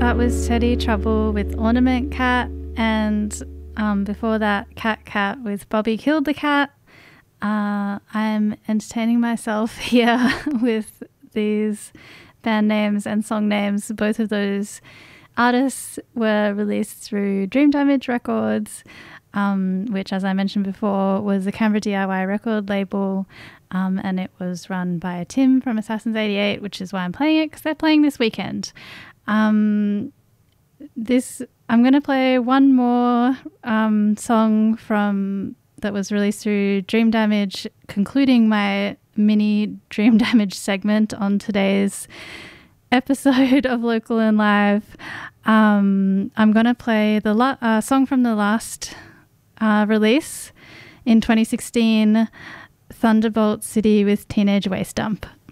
That was Teddy Trouble with Ornament Cat, and before that, Cat Cat with Bobby Killed the Cat. I'm entertaining myself here with these band names and song names. Both of those artists were released through Dream Damage Records, which, as I mentioned before, was a Canberra DIY record label, and it was run by Tim from Assassins 88, which is why I'm playing it, because they're playing this weekend. I'm going to play one more song that was released through Dream Damage, concluding my mini Dream Damage segment on today's episode of Local and Live. I'm going to play the song from the last release in 2016, Thunderbolt City with Teenage Waste Dump.